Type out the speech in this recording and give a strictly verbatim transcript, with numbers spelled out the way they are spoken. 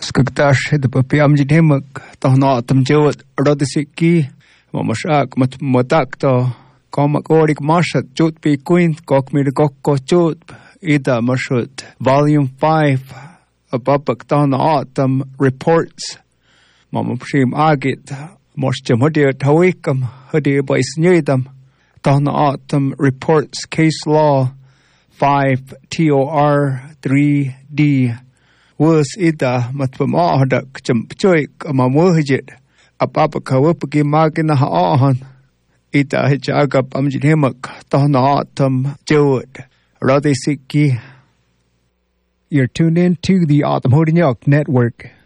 Skugdash the Papiam Jidemak, Tohnatum Jewet, Rodisiki, Mamashak, Motakto, Komakorik Mashat, Jut P. Queen, Kokmir Gokko Jut, Ida Mashut, Volume five, Ababak Don Autumn Reports, Mamapshim Agit, Moshjam Hudir Tawikam, Hudir Boys Nidam, Don Autumn Reports, Case Law five T O R three D. Was ida matpamahadak champuik amamwahijit apapakawapaki magina haahan ita hichagap amjidhimak tahnaautum jewed radisiki. You're tuned in to the Autumn Network.